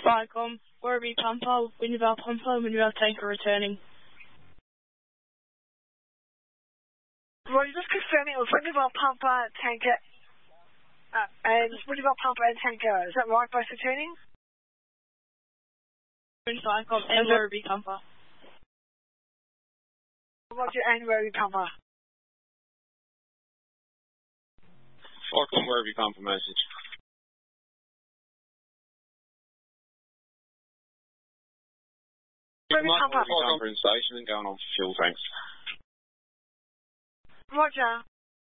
Viacom, Werribee Pumper, Windvale Pumper, Windvale Tanker returning. Roger, just confirming it was Windvale Pumper, Tanker, and Windvale Pumper and Tanker. Is that right, both returning? Viacom and Werribee Pumper. Roger, and Werribee Pumper. Viacom, Werribee Pumper message. Werribee Pumper. Pumper in station and going on for fuel tanks. Roger.